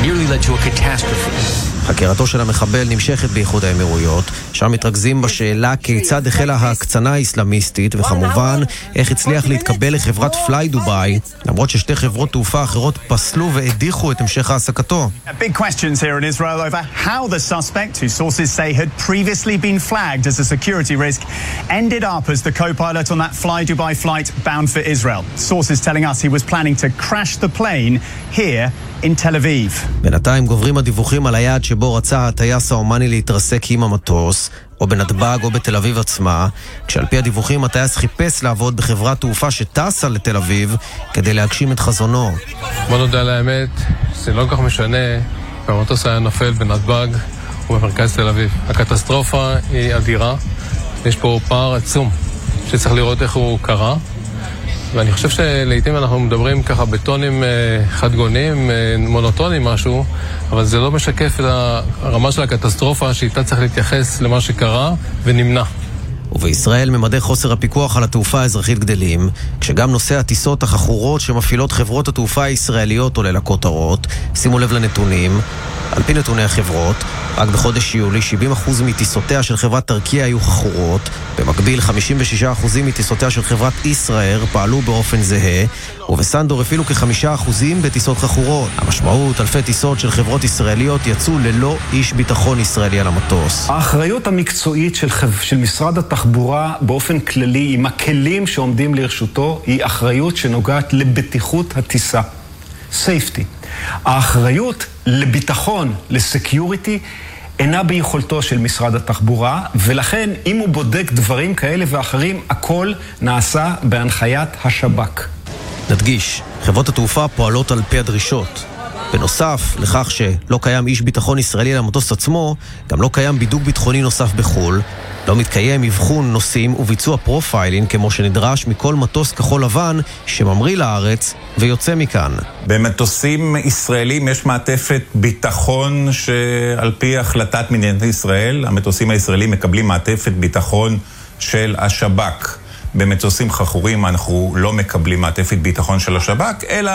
nearly led to a catastrophe. חקירתו של המחבל נמשכת באיחוד האמירויות, שם מתרכזים בשאלה כיצד החלה ההקצנה האסלאמיסטית, וכמובן איך הצליח להתקבל לחברת פליי דוביי, למרות ששתי חברות תעופה אחרות פסלו והדיחו את המשך העסקתו. Big questions here in Israel over how the suspect, who sources say had previously been flagged as a security risk, ended up as the co-pilot on that Fly Dubai flight bound for Israel. Sources telling us he was planning to crash the plane here in Tel Aviv. בינתיים גוברים הדיווחים על היעד שבו רצה הטייס האומני להתרסק עם המטוס, או בנתב"ג או בתל אביב עצמה, כשעל פי הדיווחים הטייס חיפש לעבוד בחברת תעופה שטסה לתל אביב כדי להגשים את חזונו. בוא נודע על האמת, זה לא כך משנה, והמטוס היה נופל בנתב"ג ובמרכז תל אביב. הקטסטרופה היא אדירה, יש פה פער עצום שצריך לראות איך הוא קרה, ואני חושב שלעיתים אנחנו מדברים ככה בטונים חדגונים, מונוטונים משהו, אבל זה לא משקף את הרמה של הקטסטרופה שאיתה צריך להתייחס למה שקרה ונמנע. ובישראל ממדי חוסר הפיקוח על התעופה האזרחית גדלים, כשגם נושא הטיסות החכורות שמפעילות חברות התעופה הישראליות עולה לכותרות. שימו לב לנתונים. על פי נתוני החברות, רק בחודש יולי 70% מטיסותיה של חברת טרקיה היו חכורות, במקביל 56% מטיסותיה של חברת ישראל פעלו באופן זהה, ובסנדור אפילו כ5% בטיסות חכורות. המשמעות, אלפי טיסות של חברות ישראליות יצאו ללא איש ביטחון ישראלי על המטוס. האחריות המקצועית של משרד התחבורה באופן כללי עם הכלים שעומדים לרשותו היא אחריות שנוגעת לבטיחות הטיסה. safety. האחריות לביטחון, לסקיוריטי, אינה ביכולתו של משרד התחבורה, ולכן אם הוא בודק דברים כאלה ואחרים, הכל נעשה בהנחיית השב"כ. נדגיש, חברות התעופה פועלות על פי הדרישות. בנוסף לכך שלא קיים איש ביטחון ישראלי על המטוס עצמו, גם לא קיים בידוק ביטחוני נוסף בחול, לא מתקיים אבחון נוסעים וביצוע פרופיילינג כמו שנדרש מכל מטוס כחול לבן שממריא לארץ ויוצא מכאן. במטוסים ישראלים יש מעטפת ביטחון שעל פי החלטת מדינת ישראל, המטוסים הישראלים מקבלים מעטפת ביטחון של השב"כ. במטוסים חכורים אנחנו לא מקבלים מעטפת ביטחון של השב"כ, אלא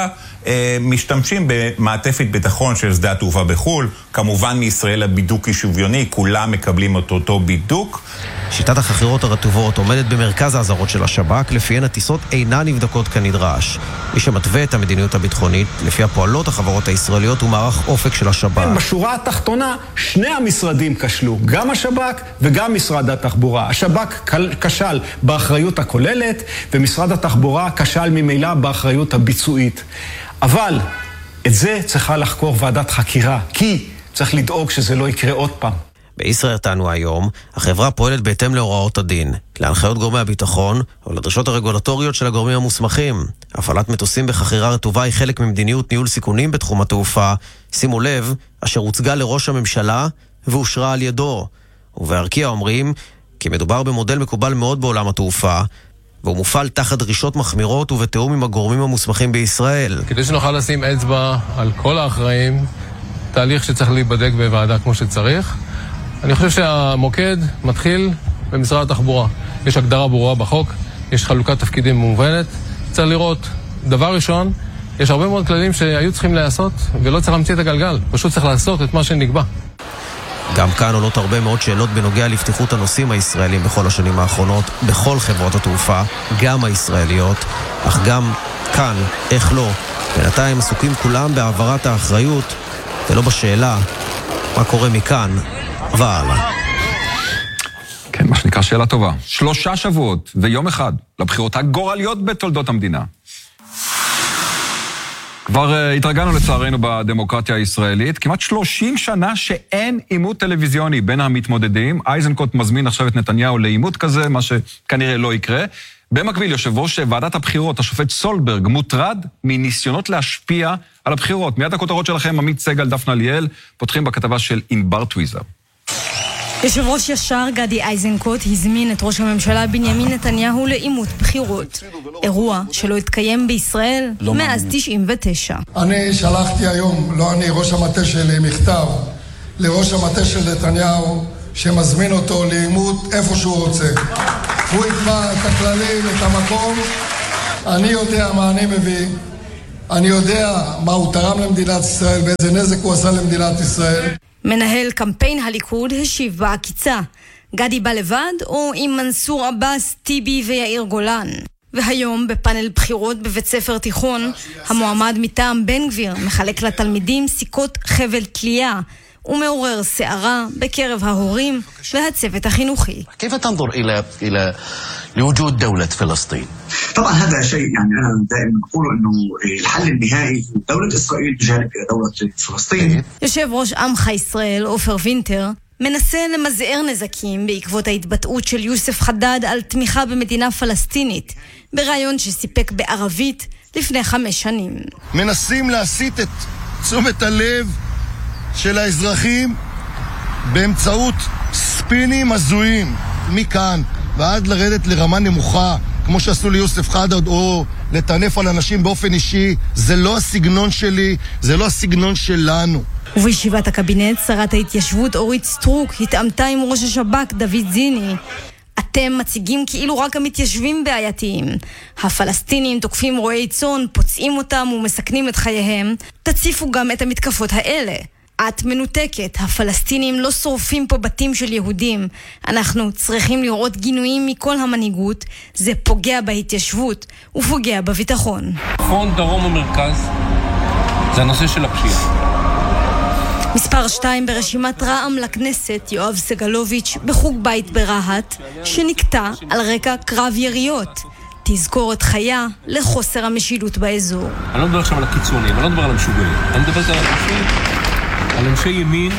משתמשים במעטפת ביטחון של שדה התעופה בחול. כמובן מישראל הבידוק היא שוויוני, כולם מקבלים אותו בידוק. שיטת החכירות הרטובות עומדת במרכז האזהרות של השב"כ, לפיהן הטיסות אינן נבדקות כנדרש. מי שמתווה את המדיניות הביטחונית, לפי הפועלות החברות הישראליות ומערך אופק של השב"כ. בשורה התחתונה, שני המשרדים כשלו, גם השב"כ וגם משרד התחבורה. השב"כ כשל באחריות הכוללת, ומשרד התחבורה כשל ממילא באחריות הביצועית. אבל את זה צריכה לחקור ועדת חקירה, כי צריך לדאוג שזה לא יקרה עוד פעם. בישראל טענו היום, החברה פועלת בהתאם להוראות הדין, להנחיות גורמי הביטחון או לדרישות הרגולטוריות של הגורמים המוסמכים. הפעלת מטוסים בחכירה רטובה היא חלק ממדיניות ניהול סיכונים בתחום התעופה, שימו לב, אשר הוצגה לראש הממשלה ואושרה על ידו. ובארקיע אומרים כי מדובר במודל מקובל מאוד בעולם התעופה, והוא מופעל תחת דרישות מחמירות ובתיאום עם הגורמים המוסמכים בישראל. כדי שנוכל לשים אצבע על כל האחראים, תהליך שצריך להיבדק בוועדה כמו שצריך. אני חושב שהמוקד מתחיל במשרד התחבורה. יש הגדרה ברורה בחוק, יש חלוקת תפקידים מובנת. צריך לראות, דבר ראשון, יש הרבה מאוד כללים שהיו צריכים לעשות, ולא צריך להמציא את הגלגל. פשוט צריך לעשות את מה שנקבע. גם כאן עולות הרבה מאוד שאלות בנוגע לבטיחות הנוסעים הישראלים בכל השנים האחרונות, בכל חברות התעופה, גם הישראליות, אך גם כאן, איך לא, בינתיים עסוקים כולם בהעברת האחריות, ולא בשאלה מה קורה מכאן והלאה. כן, מה שנקרא שאלה טובה. 3 שבועות ויום אחד לבחירות הגורליות בתולדות המדינה. כבר התרגלנו לצערנו בדמוקרטיה הישראלית, כמעט 30 שנה שאין עימות טלוויזיוני בין המתמודדים. איזנקוט מזמין עכשיו את נתניהו לעימות כזה, מה שכנראה לא יקרה. במקביל, יושב ראש ועדת הבחירות, השופט סולברג, מוטרד מניסיונות להשפיע על הבחירות. מיד הכותרות שלכם, עמית סגל, דפנה ליאל, פותחים בכתבה של ענבר טוויזר. יושב ראש ישר גדי איזנקוט הזמין את ראש הממשלה בנימין נתניהו לעימות בחירות. אירוע שלא התקיים בישראל מאז 99. אני שלחתי היום, לא אני, ראש המטה שלי, מכתב לראש המטה של נתניהו שמזמין אותו לעימות איפה שהוא רוצה. הוא יקבע את הכללים, את המקום, אני יודע מה אני מביא, אני יודע מה הוא תרם למדינת ישראל ואיזה נזק הוא עשה למדינת ישראל. מנהל קמפיין הליכוד השיב בעקיצה. גדי בא לבד או עם מנסור עבאס, טיבי ויאיר גולן? והיום בפאנל בחירות בבית ספר תיכון, המועמד מטעם בן גביר מחלק לתלמידים סיכות חבל תלייה ומעורר שערה בקרב ההורים והצוות החינוכי. كيف تنظر إلى لوجود دولة فلسطين؟ طبعا هذا شيء يعني أنا دائما أقول إنه الحل النهائي دولة إسرائيل بجانب دولة فلسطين. יושב ראש עמך ישראל עופר וינטר מנסה למזער נזקים בעקבות ההתבטאות של יוסף חדד על תמיכה במדינה פלסטינית, ברעיון שסיפק בערבית לפני 5 שנים. מנסים להסיט את תשומת הלב של האזרחים באמצעות ספינים הזויים מכאן ועד לרדת לרמה נמוכה, כמו שעשו ליוסף חדד, או לטנף על אנשים באופן אישי. זה לא הסגנון שלי, זה לא הסגנון שלנו. ובישיבת הקבינט, שרת ההתיישבות אורית סטרוק התעמתה עם ראש השב"כ דוד זיני. אתם מציגים כאילו רק המתיישבים בעייתיים. הפלסטינים תוקפים רועי צאן, פוצעים אותם ומסכנים את חייהם. תציפו גם את המתקפות האלה. את מנותקת, הפלסטינים לא שורפים פה בתים של יהודים. אנחנו צריכים לראות גינויים מכל המנהיגות. זה פוגע בהתיישבות ופוגע בביטחון. צפון, דרום ומרכז זה הנושא של הפשיעה. מספר 2 ברשימת רע"מ לכנסת, יואב סגלוביץ' בחוג בית ברהט, שנקטע על רקע קרב יריות. תזכורת חיה לחוסר המשילות באזור. אני לא מדבר עכשיו על הקיצונים, אני לא מדבר על המשוגעים. אני מדבר על אנשי ימין.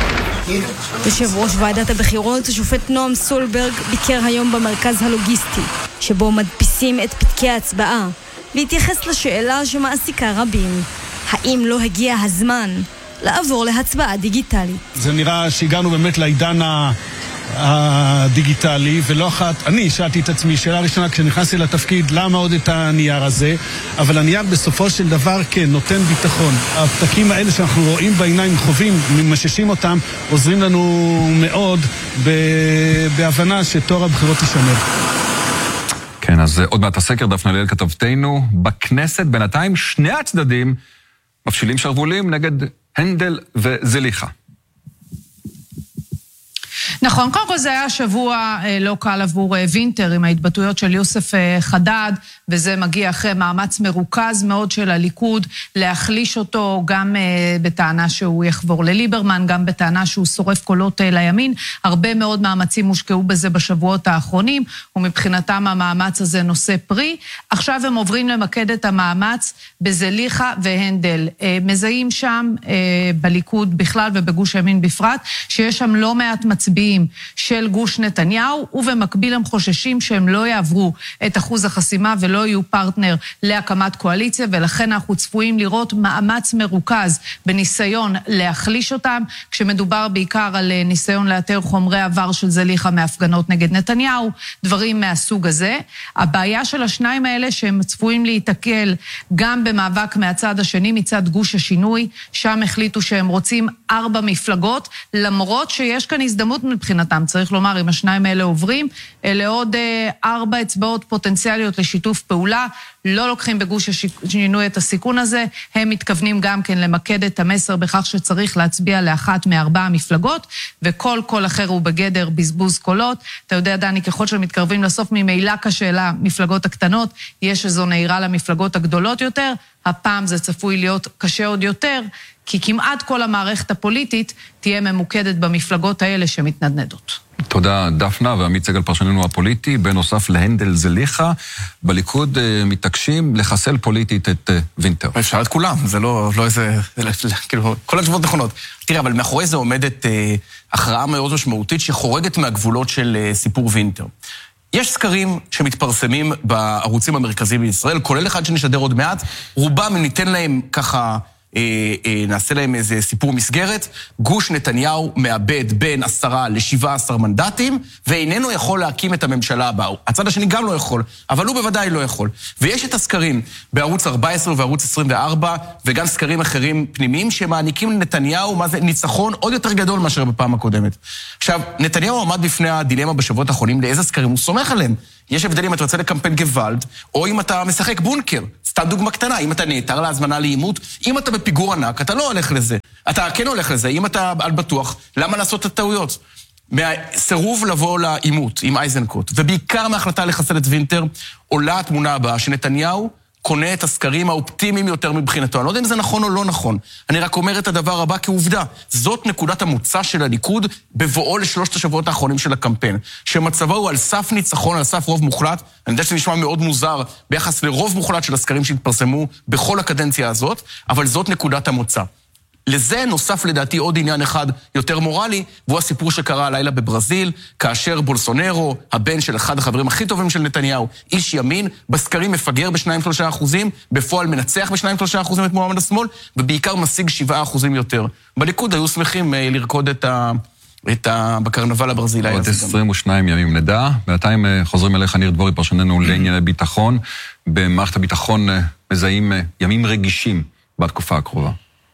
יושב ראש ועדת הבחירות, השופט נועם סולברג, ביקר היום במרכז הלוגיסטי, שבו מדפיסים את פתקי ההצבעה, והתייחס לשאלה שמעסיקה רבים. האם לא הגיע הזמן לעבור להצבעה דיגיטלית? זה נראה שהגענו באמת לעידן הדיגיטלי, ולא אחת, אני שאלתי את עצמי, שאלה ראשונה כשנכנסתי לתפקיד, למה עוד את הנייר הזה? אבל הנייר בסופו של דבר כן, נותן ביטחון. הפתקים האלה שאנחנו רואים בעיניים, חווים, ממששים אותם, עוזרים לנו מאוד בהבנה שתור הבחירות יישמר. כן, אז עוד מעט הסקר, דפנה ליאל כתבתנו, בכנסת בינתיים שני הצדדים מפשילים שרוולים נגד הנדל וזליכה. נכון, קודם כל זה היה שבוע לא קל עבור וינטר עם ההתבטאויות של יוסף חדד, וזה מגיע אחרי מאמץ מרוכז מאוד של הליכוד להחליש אותו, גם בטענה שהוא יחבור לליברמן, גם בטענה שהוא שורף קולות לימין. הרבה מאוד מאמצים הושקעו בזה בשבועות האחרונים, ומבחינתם המאמץ הזה נושא פרי. עכשיו הם עוברים למקד את המאמץ בזליכה והנדל. מזהים שם בליכוד בכלל ובגוש הימין בפרט, שיש שם לא מעט מצביעים של גוש נתניהו, ובמקביל הם חוששים שהם לא יעברו את אחוז החסימה ולא יהיו פרטנר להקמת קואליציה, ולכן אנחנו צפויים לראות מאמץ מרוכז בניסיון להחליש אותם, כשמדובר בעיקר על ניסיון לאתר חומרי עבר של זליכה מהפגנות נגד נתניהו, דברים מהסוג הזה. הבעיה של השניים האלה שהם צפויים להתקל גם במאבק מהצד השני, מצד גוש השינוי, שם החליטו שהם רוצים 4 מפלגות, למרות שיש כאן הזדמנות מבחינתם, צריך לומר, אם השניים האלה עוברים, אלה עוד 4 אצבעות פוטנציאליות לשיתוף פעולה, לא לוקחים בגוש השינוי את הסיכון הזה, הם מתכוונים גם כן למקד את המסר בכך שצריך להצביע לאחת מ4 המפלגות, וכל קול אחר הוא בגדר בזבוז קולות. אתה יודע, דני, ככל שמתקרבים לסוף, ממילא קשה למפלגות הקטנות, יש איזו נהירה למפלגות הגדולות יותר, הפעם זה צפוי להיות קשה עוד יותר, כי כמעט כל המערכת הפוליטית תהיה ממוקדת במפלגות האלה שמתנדנדות. תודה דפנה, ועמית סגל פרשננו הפוליטי, בנוסף להנדל זליכה, בליכוד מתעקשים לחסל פוליטית את וינטר. אפשר את כולם, זה לא איזה, כאילו, כל התשובות נכונות. תראה, אבל מאחורי זה עומדת הכרעה מאוד משמעותית שחורגת מהגבולות של סיפור וינטר. יש סקרים שמתפרסמים בערוצים המרכזיים בישראל, כולל אחד שנשדר עוד מעט, רובם ניתן להם ככה, נעשה להם איזה סיפור מסגרת, גוש נתניהו מאבד בין 10 ל-17 מנדטים, ואיננו יכול להקים את הממשלה הבאה. הצד השני גם לא יכול, אבל הוא בוודאי לא יכול. ויש את הסקרים בערוץ 14 וערוץ 24, וגם סקרים אחרים פנימיים, שמעניקים לנתניהו מה זה ניצחון עוד יותר גדול מאשר בפעם הקודמת. עכשיו, נתניהו עמד בפני הדילמה בשבועות האחרונים, לאיזה סקרים הוא סומך עליהם. יש הבדל אם אתה רוצה לקמפיין גוואלד, או אם אתה משחק בונקר. סתם דוגמה קטנה, אם אתה נעתר להזמנה לאימות, אם אתה בפיגור ענק, אתה לא הולך לזה. אתה כן הולך לזה, אם אתה על בטוח, למה לעשות את הטעויות? מהסירוב לבוא לאימות עם אייזנקוט, ובעיקר מההחלטה לחסל את וינטר, עולה התמונה הבאה שנתניהו קונה את הסקרים האופטימיים יותר מבחינתו. אני לא יודע אם זה נכון או לא נכון. אני רק אומר את הדבר הבא כעובדה. זאת נקודת המוצא של הליכוד בבואו לשלושת השבועות האחרונים של הקמפיין. שמצבו הוא על סף ניצחון, על סף רוב מוחלט. אני יודע שזה נשמע מאוד מוזר ביחס לרוב מוחלט של הסקרים שהתפרסמו בכל הקדנציה הזאת, אבל זאת נקודת המוצא. לזה נוסף לדעתי עוד עניין אחד יותר מורלי, והוא הסיפור שקרה הלילה בברזיל, כאשר בולסונרו, הבן של אחד החברים הכי טובים של נתניהו, איש ימין, בסקרים מפגר ב2-3%, בפועל מנצח ב2-3% את מועמד השמאל, ובעיקר משיג 7% יותר. בליכוד היו שמחים לרקוד בקרנבל הברזילאי. עוד 22 ימים נדע, בינתיים חוזרים אליך ניר דבורי, פרשננו לענייני ביטחון, במערכת הביטחון מזהים ימים רגישים בתקופה הקרובה.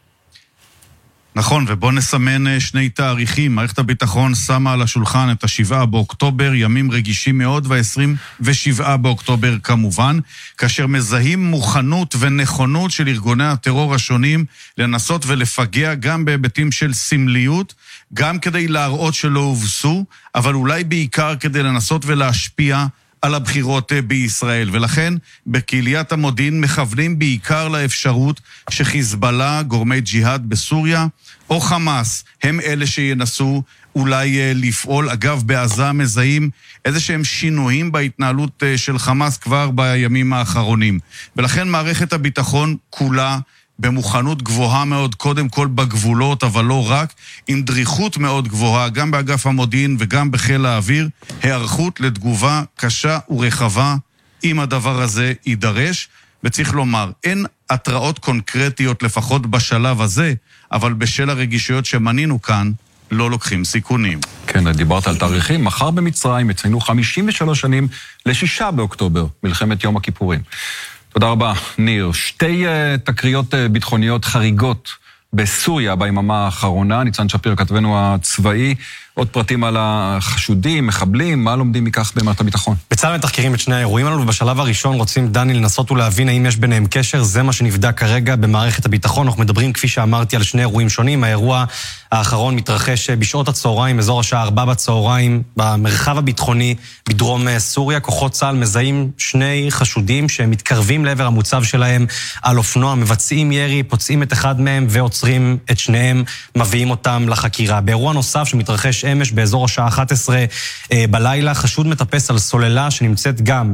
נכון, ובוא נסמן שני תאריכים. מערכת הביטחון שמה על השולחן את 7 באוקטובר, ימים רגישים מאוד, וה-27 באוקטובר כמובן, כאשר מזהים מוכנות ונכונות של ארגוני הטרור השונים לנסות ולפגע גם בהיבטים של סמליות, גם כדי להראות שלא הובסו, אבל אולי בעיקר כדי לנסות ולהשפיע על הבחירות בישראל, ולכן בקהיליית המודיעין מכוונים בעיקר לאפשרות שחיזבאללה, גורמי ג'יהאד בסוריה, או חמאס, הם אלה שינסו אולי לפעול. אגב, בעזה מזהים איזה שהם שינויים בהתנהלות של חמאס כבר בימים האחרונים. ולכן מערכת הביטחון כולה במוכנות גבוהה מאוד, קודם כל בגבולות, אבל לא רק, עם דריכות מאוד גבוהה, גם באגף המודיעין וגם בחיל האוויר, הערכות לתגובה קשה ורחבה, אם הדבר הזה יידרש. וצריך לומר, אין התראות קונקרטיות לפחות בשלב הזה, אבל בשל הרגישויות שמנינו כאן, לא לוקחים סיכונים. כן, דיברת על תאריכים. מחר במצרים יציינו 53 שנים ל6 באוקטובר, מלחמת יום הכיפורים. תודה רבה, ניר. שתי תקריות ביטחוניות חריגות בסוריה ביממה האחרונה. ניצן שפיר, כתבנו הצבאי. עוד פרטים על החשודים, מחבלים, מה לומדים מכך במערכת הביטחון? בצה"ל מתחקרים את שני האירועים האלו, ובשלב הראשון רוצים דני לנסות ולהבין האם יש ביניהם קשר. זה מה שנבדק כרגע במערכת הביטחון. אנחנו מדברים, כפי שאמרתי, על שני אירועים שונים. האירוע האחרון מתרחש בשעות הצהריים, אזור השעה 4 בצהריים, במרחב הביטחוני בדרום סוריה. כוחות צה"ל מזהים שני חשודים שמתקרבים לעבר המוצב שלהם על אופנוע, מבצעים ירי, פוצעים את אחד מהם ועוצרים את שניהם, מביאים אותם לחקירה. באירוע נוסף שמתרחש אמש באזור השעה 11 בלילה, חשוד מטפס על סוללה שנמצאת גם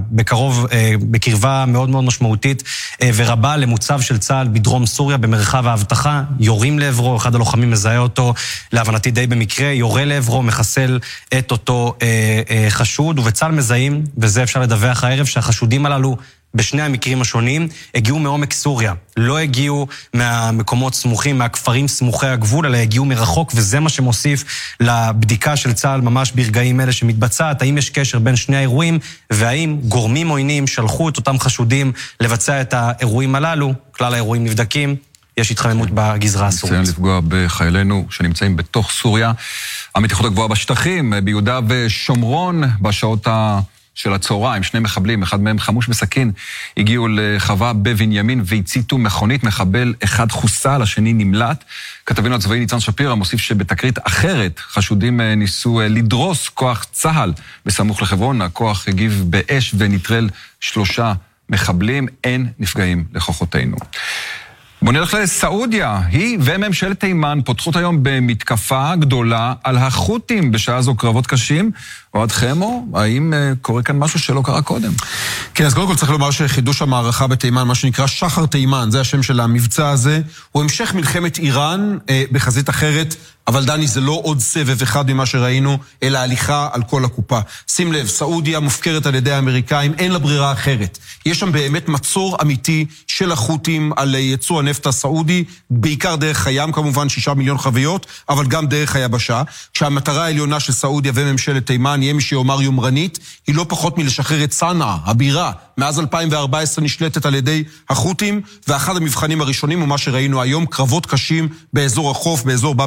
בקרבה מאוד מאוד משמעותית ורבה למוצב של צה"ל בדרום סוריה במרחב האבטחה. יורים לעברו, אחד הלוחמים מזהה אותו, להבנתי די במקרה, יורה לעברו, מחסל את אותו חשוד, ובצה"ל מזהים, וזה אפשר לדווח הערב, שהחשודים הללו בשני המקרים השונים הגיעו מעומק סוריה, לא הגיעו מהמקומות סמוכים, מהכפרים סמוכי הגבול, אלא הגיעו מרחוק, וזה מה שמוסיף לבדיקה של צה"ל ממש ברגעים אלה שמתבצעת, האם יש קשר בין שני האירועים, והאם גורמים עוינים שלחו את אותם חשודים לבצע את האירועים הללו. כלל האירועים נבדקים, יש התחממות בגזרה הסורית. ניסיון לפגוע בחיילינו שנמצאים בתוך סוריה. המתיחות הגבוהה בשטחים, ביהודה ושומרון, בשעות של הצהריים, שני מחבלים, אחד מהם חמוש בסכין, הגיעו לחווה בבנימין והציתו מכונית, מחבל אחד חוסל, השני נמלט. כתבנו הצבאי ניצן שפיר מוסיף שבתקרית אחרת חשודים ניסו לדרוס כוח צה"ל בסמוך לחברון, הכוח הגיב באש ונטרל 3 מחבלים, אין נפגעים לכוחותינו. בוא נלך לסעודיה, היא וממשלת תימן פותחות היום במתקפה גדולה על החות'ים, בשעה זו קרבות קשים. אוהד חמו, האם קורה כאן משהו שלא קרה קודם? כן, אז קודם כל צריך לומר שחידוש המערכה בתימן, מה שנקרא שחר תימן, זה השם של המבצע הזה, הוא המשך מלחמת איראן בחזית אחרת, אבל דני זה לא עוד סבב אחד ממה שראינו, אלא הליכה על כל הקופה. שים לב, סעודיה מופקרת על ידי האמריקאים, אין לה ברירה אחרת. יש שם באמת מצור אמיתי של החות'ים על ייצוא הנפט הסעודי, בעיקר דרך הים כמובן, 6 מיליון חביות, אבל גם דרך היבשה, כשהמטרה העליונה של סעודיה וממשלת תימן, יהיה מי שיאמר יומרנית, היא לא פחות מלשחרר את סנעה, הבירה, מאז 2014 נשלטת על ידי החות'ים, ואחד המבחנים הראשונים הוא מה שראינו היום, קרבות קשים באזור החוף, באזור באב אל-מנדב.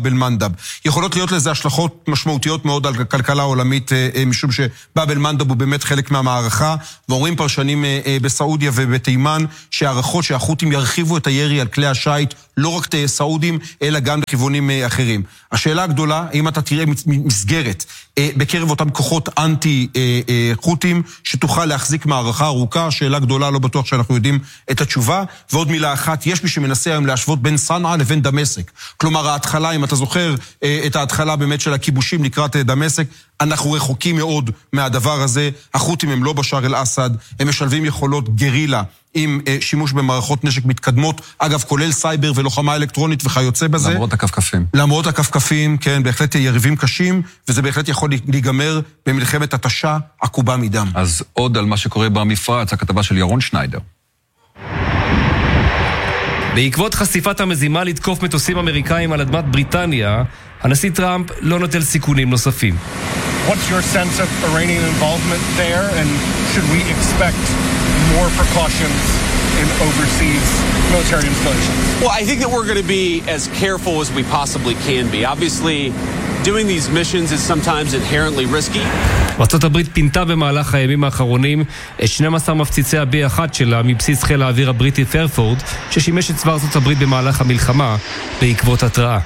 מנדב. יכולות להיות לזה השלכות משמעותיות מאוד על הכלכלה העולמית, משום שבאב אל-מנדב הוא באמת חלק מהמערכה, ואומרים פרשנים בסעודיה ובתימן שהערכות שהחות'ים ירחיבו את הירי על כלי השייט, לא רק סעודים, אלא גם לכיוונים אחרים. השאלה הגדולה, האם אתה תראה מסגרת בקרב אותם כוחות אנטי-חות'ים, שתוכל להחזיק מערכה ארוכה, שאלה גדולה, לא בטוח שאנחנו יודעים את התשובה. ועוד מילה אחת, יש מי שמנסה היום להשוות בין סנעה לבין דמשק. כלומר, ההתחלה, אם אתה זוכר את ההתחלה באמת של הכיבושים לקראת דמשק, אנחנו רחוקים מאוד מהדבר הזה. החות'ים הם לא בשאר אל-אסד, הם משלבים יכולות גרילה עם שימוש במערכות נשק מתקדמות, אגב, כולל סייבר ולוחמה אלקטרונית וכיוצא בזה. למרות הכפכפים. למרות הכפכפים, כן, בהחלט יריבים קשים, וזה בהחלט יכול להיגמר במלחמת התשה עקובה מדם. אז עוד על מה שקורה במפרץ, הכתבה של ירון שניידר. בעקבות חשיפת המזימה לתקוף מטוסים אמריקאים על אדמת בריטניה, הנשיא טראמפ לא נוטל סיכונים נוספים. What's your sense of Iranian involvement there, and should we expect more precautions in overseas military installations? Well, I think that we're going to be as careful as we possibly can be. Obviously, doing these missions is sometimes inherently risky. ארצות הברית פינתה במהלך הימים האחרונים את 12 מפציצי ה-B1 שלה מבסיס חיל האוויר הבריטי פרפורד, ששימש את צבא ארצות הברית במהלך המלחמה בעקבות התראה.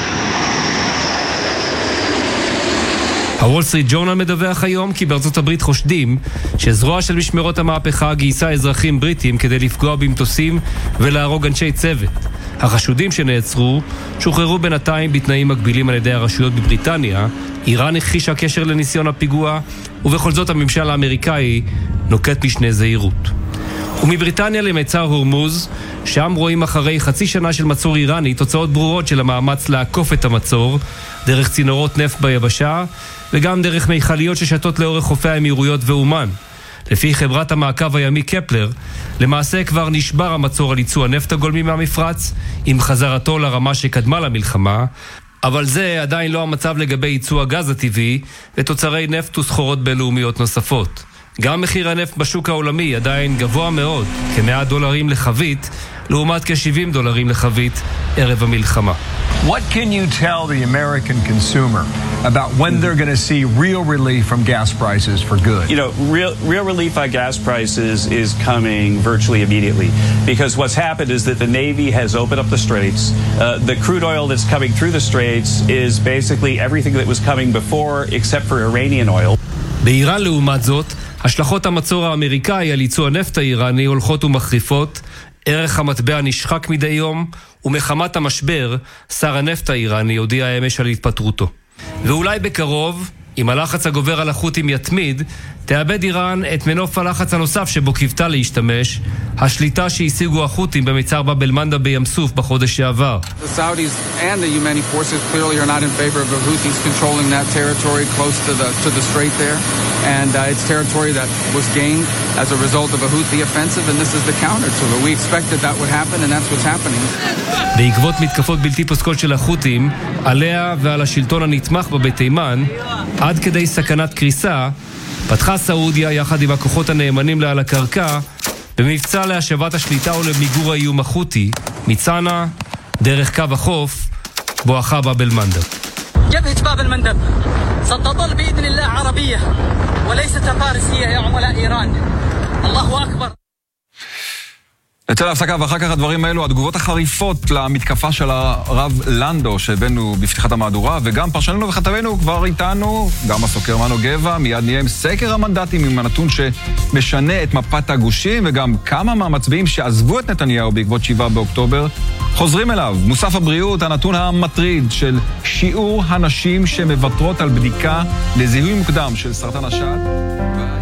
הוול סטריט ג'ורנל מדווח היום כי בארצות הברית חושדים שזרוע של משמרות המהפכה גייסה אזרחים בריטים כדי לפגוע במטוסים ולהרוג אנשי צוות. החשודים שנעצרו שוחררו בינתיים בתנאים מגבילים על ידי הרשויות בבריטניה. איראן הכחישה קשר לניסיון הפיגוע, ובכל זאת הממשל האמריקאי נוקט משנה זהירות. ומבריטניה למצר הורמוז, שם רואים אחרי חצי שנה של מצור איראני תוצאות ברורות של המאמץ לעקוף את המצור, דרך צינורות נפט ביבשה וגם דרך מיכליות ששתות לאורך חופי האמירויות ואומן. לפי חברת המעקב הימי קפלר, למעשה כבר נשבר המצור על ייצוא הנפט הגולמי מהמפרץ עם חזרתו לרמה שקדמה למלחמה, אבל זה עדיין לא המצב לגבי ייצוא הגז הטבעי ותוצרי נפט וסחורות בינלאומיות נוספות. גם מחיר הנפט בשוק העולמי עדיין גבוה מאוד, כ$100 לחבית, לעומת כ$70 לחבית ערב המלחמה. What can you tell the American consumer about when they're going to see real relief from gas prices for good? You know, real relief on gas prices is coming virtually immediately, because what's happened is that the Navy has opened up the straits. The crude oil that's coming through the straits is basically everything that was coming before except for Iranian oil. באיראן לעומת זאת, השלכות המצור האמריקאי על ייצוא הנפט האיראני הולכות ומחריפות, ערך המטבע נשחק מדי יום, ומחמת המשבר, שר הנפט האיראני הודיע אמש על התפטרותו. ואולי בקרוב, אם הלחץ הגובר על החות'ים יתמיד, תאבד איראן את מנוף הלחץ הנוסף שבו קיוותה להשתמש, השליטה שהשיגו החות'ים במצר באב אל-מנדב בים סוף בחודש שעבר. The Saudis and the Yemeni forces clearly are not in favor of the Houthis controlling that territory close to the strait there, and it's territory that was gained as a result of a Houthi offensive, and this is the counter to it. We expected that would happen, and that's what's happening. בעקבות מתקפות בלתי פוסקות של החות'ים עליה ועל השלטון הנתמך בה בתימן, עד כדי סכנת קריסה, פתחה סעודיה יחד עם הכוחות הנאמנים לה על הקרקע במבצע להשבת השליטה ולמיגור האיום החותי מצנעא דרך קו החוף בואכה באב אל-מנדב. جبهة باب المندب ستظل بإذن الله عربية وليست فارسية يا عملاء إيران. الله أكبر. נצא להפסקה ואחר כך הדברים האלו, התגובות החריפות למתקפה של הרב לנדו שהבאנו בפתיחת המהדורה, וגם פרשננו וכתבנו כבר איתנו, גם הסוקר מנו גבע, מיד נהיה עם סקר המנדטים עם הנתון שמשנה את מפת הגושים, וגם כמה מהמצביעים שעזבו את נתניהו בעקבות 7 באוקטובר חוזרים אליו. מוסף הבריאות, הנתון המטריד של שיעור הנשים שמוותרות על בדיקה לזיהוי מוקדם של סרטן השד.